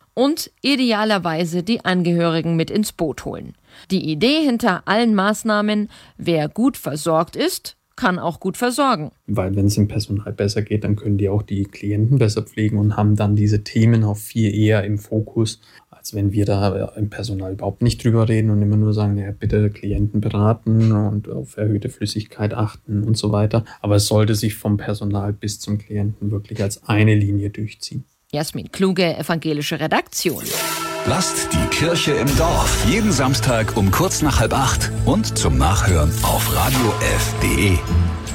und idealerweise die Angehörigen mit ins Boot holen. Die Idee hinter allen Maßnahmen: wer gut versorgt ist, kann auch gut versorgen. Weil wenn es dem Personal besser geht, dann können die auch die Klienten besser pflegen und haben dann diese Themen auch viel eher im Fokus, als wenn wir da im Personal überhaupt nicht drüber reden und immer nur sagen, ja, bitte Klienten beraten und auf erhöhte Flüssigkeit achten und so weiter. Aber es sollte sich vom Personal bis zum Klienten wirklich als eine Linie durchziehen. Jasmin Kluge, evangelische Redaktion. Lasst die Kirche im Dorf. Jeden Samstag um 7:45 und zum Nachhören auf radiof.de.